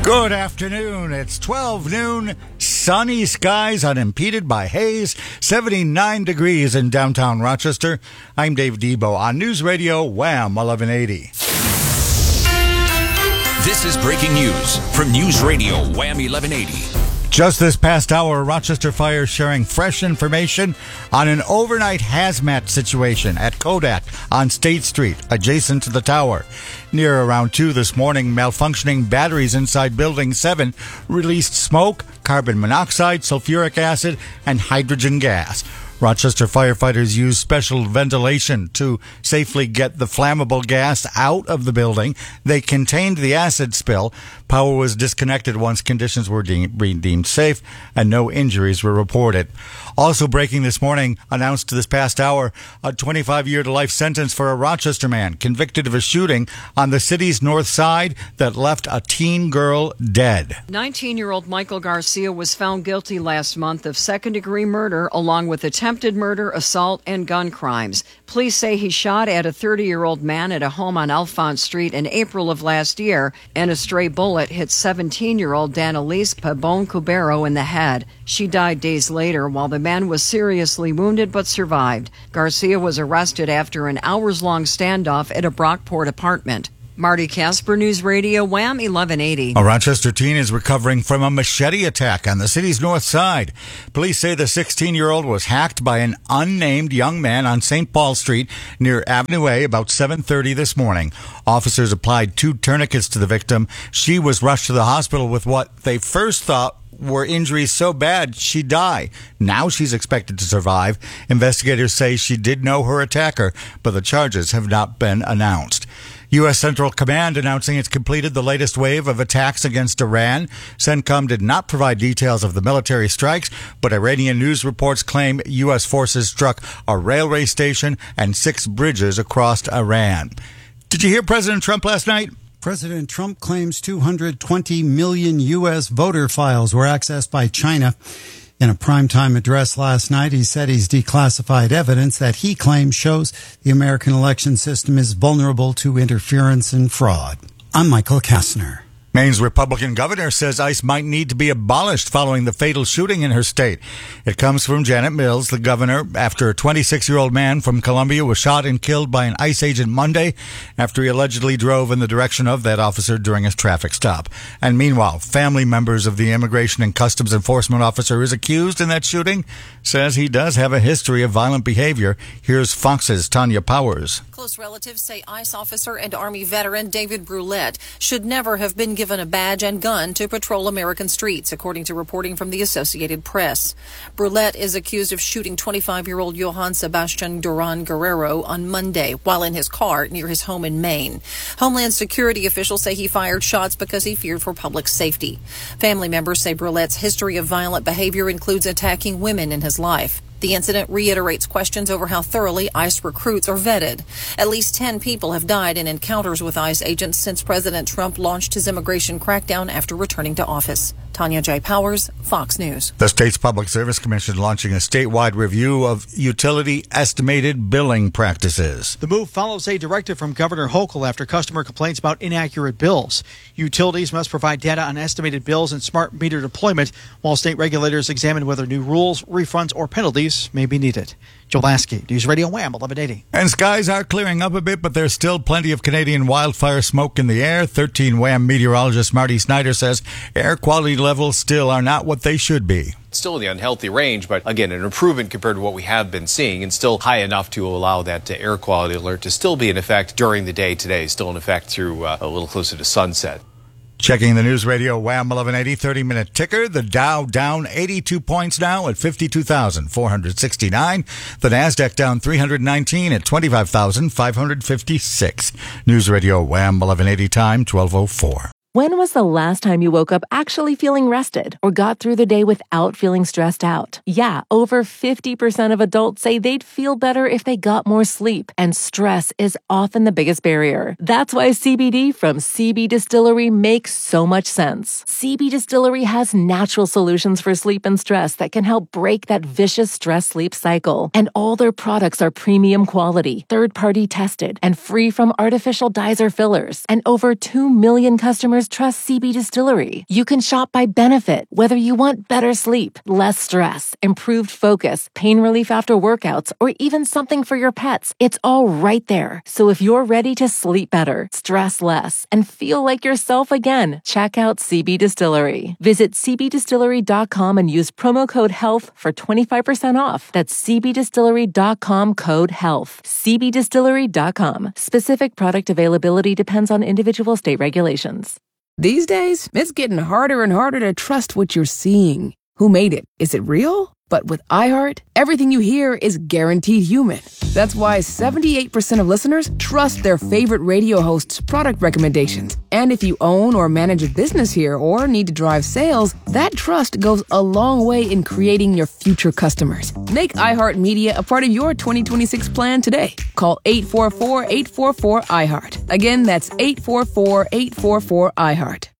Good afternoon. It's 12 noon. Sunny skies unimpeded by haze. 79 degrees in downtown Rochester. I'm Dave Debo on News Radio Wham 1180. This is breaking news from News Radio Wham 1180. Just this past hour, Rochester Fire sharing fresh information on an overnight hazmat situation at Kodak on State Street, adjacent to the tower. Near around 2 this morning, malfunctioning batteries inside Building 7 released smoke, carbon monoxide, sulfuric acid, and hydrogen gas. Rochester firefighters used special ventilation to safely get the flammable gas out of the building. They contained the acid spill. Power was disconnected once conditions were deemed safe, and no injuries were reported. Also breaking this morning, announced this past hour, a 25-year-to-life sentence for a Rochester man convicted of a shooting on the city's north side that left a teen girl dead. 19-year-old Michael Garcia was found guilty last month of second-degree murder along with attempted murder, assault, and gun crimes. Police say he shot at a 30-year-old man at a home on Alphonse Street in April of last year, and a stray bullet hit 17-year-old Danelise Pabon-Cubero in the head. She died days later while the man was seriously wounded but survived. Garcia was arrested after an hours-long standoff at a Brockport apartment. Marty Casper, News Radio Wham 1180. A Rochester teen is recovering from a machete attack on the city's north side. Police say the 16-year-old was hacked by an unnamed young man on St. Paul Street near Avenue A about 7:30 this morning. Officers applied 2 tourniquets to the victim. She was rushed to the hospital with what they first thought were injuries so bad she'd die. Now she's expected to survive. Investigators say she did know her attacker, but the charges have not been announced. U.S. Central Command announcing it's completed the latest wave of attacks against Iran. CENTCOM did not provide details of the military strikes, but Iranian news reports claim U.S. forces struck a railway station and 6 bridges across Iran. Did you hear President Trump last night? President Trump claims 220 million U.S. voter files were accessed by China. In a primetime address last night, he said he's declassified evidence that he claims shows the American election system is vulnerable to interference and fraud. I'm Michael Kastner. Maine's Republican governor says ICE might need to be abolished following the fatal shooting in her state. It comes from Janet Mills, the governor, after a 26-year-old man from Columbia was shot and killed by an ICE agent Monday after he allegedly drove in the direction of that officer during a traffic stop. And meanwhile, family members of the Immigration and Customs Enforcement officer who is accused in that shooting says he does have a history of violent behavior. Here's Fox's Tanya Powers. Close relatives say ICE officer and Army veteran David Brulette should never have been given a badge and gun to patrol American streets, according to reporting from the Associated Press. Brulette is accused of shooting 25-year-old Johann Sebastian Duran Guerrero on Monday while in his car near his home in Maine. Homeland Security officials say he fired shots because he feared for public safety. Family members say Brulette's history of violent behavior includes attacking women in his life. The incident reiterates questions over how thoroughly ICE recruits are vetted. At least 10 people have died in encounters with ICE agents since President Trump launched his immigration crackdown after returning to office. Tanya J. Powers, Fox News. The state's Public Service Commission launching a statewide review of utility estimated billing practices. The move follows a directive from Governor Hochul after customer complaints about inaccurate bills. Utilities must provide data on estimated bills and smart meter deployment, while state regulators examine whether new rules, refunds, or penalties may be needed. Joe Lasky, News Radio Wham 1180. And skies are clearing up a bit, but there's still plenty of Canadian wildfire smoke in the air. 13 Wham meteorologist Marty Snyder says air quality levels still are not what they should be. Still in the unhealthy range, but again, an improvement compared to what we have been seeing, and still high enough to allow that air quality alert to still be in effect during the day today, still in effect through a little closer to sunset. Checking the News Radio Wham 1180 30-minute ticker. The Dow down 82 points now at 52,469. The Nasdaq down 319 at 25,556. News Radio Wham 1180 time 12:04. When was the last time you woke up actually feeling rested or got through the day without feeling stressed out? Yeah, over 50% of adults say they'd feel better if they got more sleep, and stress is often the biggest barrier. That's why CBD from CB Distillery makes so much sense. CB Distillery has natural solutions for sleep and stress that can help break that vicious stress-sleep cycle. And all their products are premium quality, third-party tested, and free from artificial dyes or fillers. And over 2 million customers customers trust CB Distillery. You can shop by benefit, whether you want better sleep, less stress, improved focus, pain relief after workouts, or even something for your pets. It's all right there. So if you're ready to sleep better, stress less, and feel like yourself again, check out CB Distillery. Visit cbdistillery.com and use promo code HEALTH for 25% off. That's cbdistillery.com, code HEALTH. cbdistillery.com. Specific product availability depends on individual state regulations. These days, it's getting harder and harder to trust what you're seeing. Who made it? Is it real? But with iHeart, everything you hear is guaranteed human. That's why 78% of listeners trust their favorite radio hosts' product recommendations. And if you own or manage a business here or need to drive sales, that trust goes a long way in creating your future customers. Make iHeartMedia a part of your 2026 plan today. Call 844-844-iHeart. Again, that's 844-844-iHeart.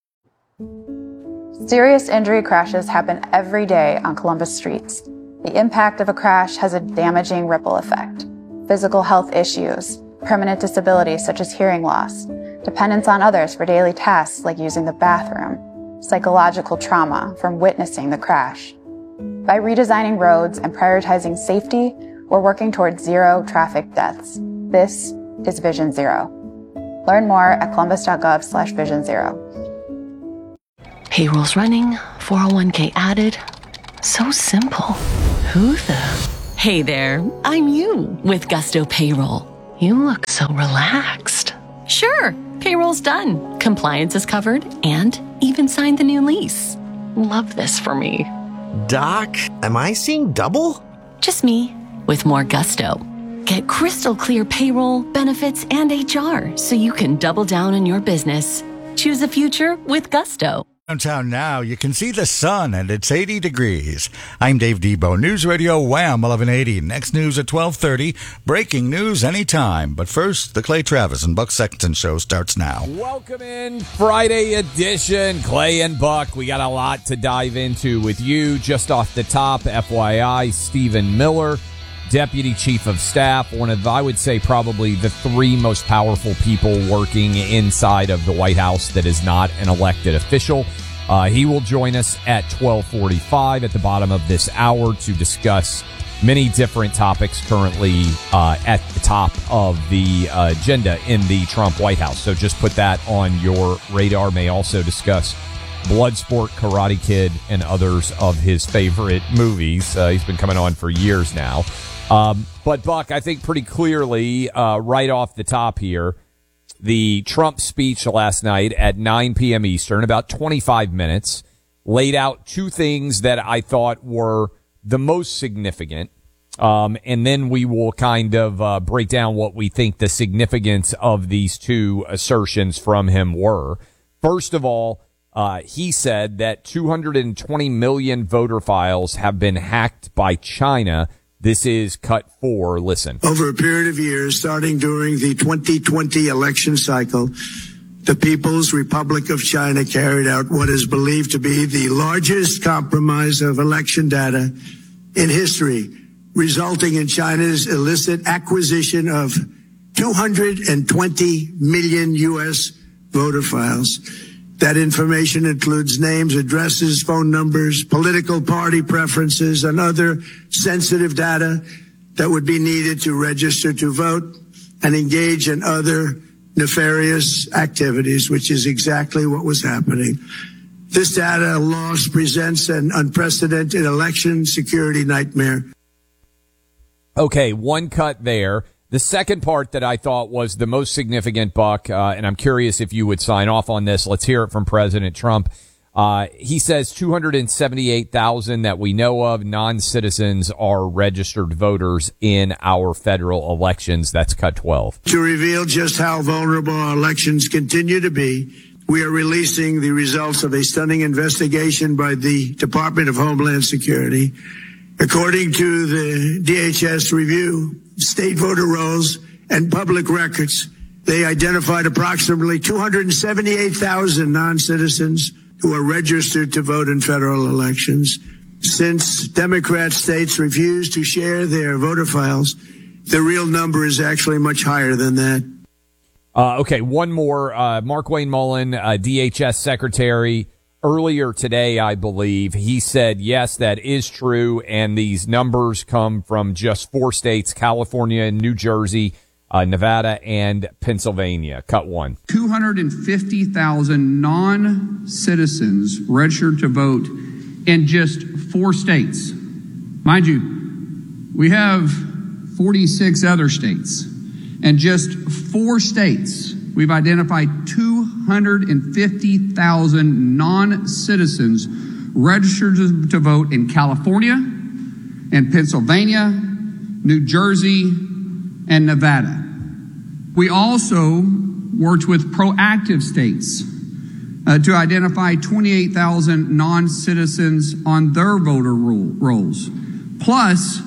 Serious injury crashes happen every day on Columbus streets. The impact of a crash has a damaging ripple effect. Physical health issues, permanent disabilities such as hearing loss, dependence on others for daily tasks like using the bathroom, psychological trauma from witnessing the crash. By redesigning roads and prioritizing safety, we're working towards zero traffic deaths. This is Vision Zero. Learn more at columbus.gov/Vision Zero. Payroll's running, 401k added. So simple. Who the? Hey there, I'm you with Gusto Payroll. You look so relaxed. Sure, payroll's done. Compliance is covered and even signed the new lease. Love this for me. Doc, am I seeing double? Just me with more Gusto. Get crystal clear payroll, benefits, and HR so you can double down on your business. Choose a future with Gusto. Downtown now, you can see the sun and it's 80 degrees. I'm Dave Debo, News Radio Wham 1180. Next news at 12:30. Breaking news anytime. But first, the Clay Travis and Buck Sexton show starts now. Welcome in, Friday edition. Clay and Buck, we got a lot to dive into with you. Just off the top, FYI, Stephen Miller, Deputy Chief of Staff, one of, I would say, probably the three most powerful people working inside of the White House that is not an elected official. He will join us at 12:45 at the bottom of this hour to discuss many different topics currently at the top of the agenda in the Trump White House. So just put that on your radar. May also discuss Bloodsport, Karate Kid, and others of his favorite movies. He's been coming on for years now. But Buck, I think pretty clearly, right off the top here, the Trump speech last night at 9 p.m. Eastern, about 25 minutes, laid out two things that I thought were the most significant. And then we will kind of break down what we think the significance of these two assertions from him were. First of all, he said that 220 million voter files have been hacked by China. This is cut 4. Listen. Over a period of years, starting during the 2020 election cycle, the People's Republic of China carried out what is believed to be the largest compromise of election data in history, resulting in China's illicit acquisition of 220 million U.S. voter files. That information includes names, addresses, phone numbers, political party preferences, and other sensitive data that would be needed to register to vote and engage in other nefarious activities, which is exactly what was happening. This data loss presents an unprecedented election security nightmare. Okay, one cut there. The second part that I thought was the most significant, Buck, and I'm curious if you would sign off on this. Let's hear it from President Trump. He says 278,000 that we know of non-citizens are registered voters in our federal elections. That's cut 12. To reveal just how vulnerable our elections continue to be, we are releasing the results of a stunning investigation by the Department of Homeland Security. According to the DHS review, state voter rolls and public records, they identified approximately 278,000 non-citizens who are registered to vote in federal elections. Since Democrat states refuse to share their voter files, the real number is actually much higher than that. Okay, one more. Markwayne Mullin, DHS secretary, earlier today, I believe, he said, yes, that is true, and these numbers come from just 4 states, California, New Jersey, Nevada, and Pennsylvania. Cut one. 250,000 non-citizens registered to vote in just 4 states. Mind you, we have 46 other states. In just 4 states, we've identified 250,000 non-citizens registered to vote in California, in Pennsylvania, New Jersey, and Nevada. We also worked with proactive states to identify 28,000 non-citizens on their voter rolls, plus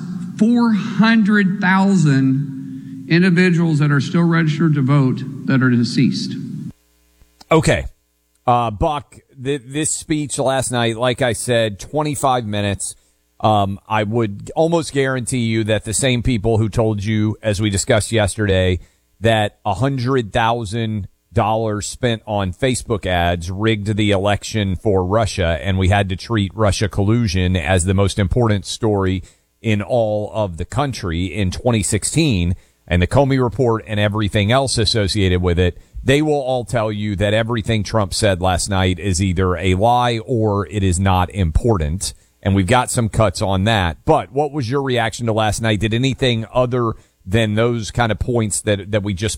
400,000 individuals that are still registered to vote that are deceased. Okay. Buck, this speech last night, like I said, 25 minutes. I would almost guarantee you that the same people who told you, as we discussed yesterday, that $100,000 spent on Facebook ads rigged the election for Russia, and we had to treat Russia collusion as the most important story in all of the country in 2016, and the Comey report and everything else associated with it, they will all tell you that everything Trump said last night is either a lie or it is not important. And we've got some cuts on that. But what was your reaction to last night? Did anything other than those kind of points that we just